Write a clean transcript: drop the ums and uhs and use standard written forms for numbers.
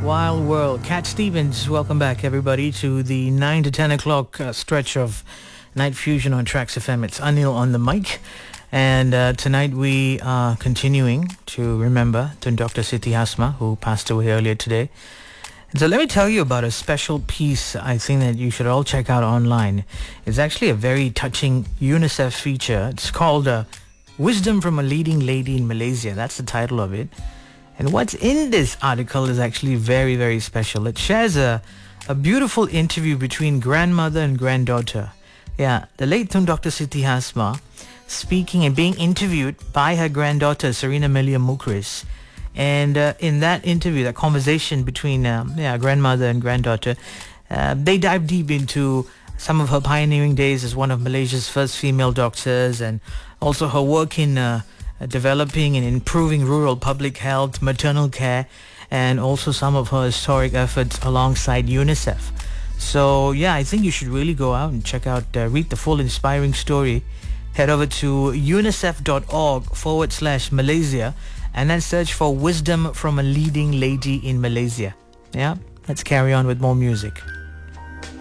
Wild World. Cat Stevens, welcome back everybody to the 9 to 10 o'clock stretch of Night Fusion on Tracks FM. It's Anil on the mic. And tonight we are continuing to remember Tun Dr. Siti Hasma, who passed away earlier today. And so let me tell you about a special piece I think that you should all check out online. It's actually a very touching UNICEF feature. It's called Wisdom from a Leading Lady in Malaysia. That's the title of it. And what's in this article is actually very, very special. It shares a beautiful interview between grandmother and granddaughter. Yeah, the late Tun Dr. Siti Hasma speaking and being interviewed by her granddaughter, Serena Melia Mukris. And in that interview, that conversation between grandmother and granddaughter, they dive deep into some of her pioneering days as one of Malaysia's first female doctors, and also her work in developing and improving rural public health, maternal care, and also some of her historic efforts alongside UNICEF. So yeah, I think you should really go out and check out, read the full inspiring story. Head over to unicef.org/Malaysia and then search for Wisdom from a Leading Lady in Malaysia. Yeah, let's carry on with more music.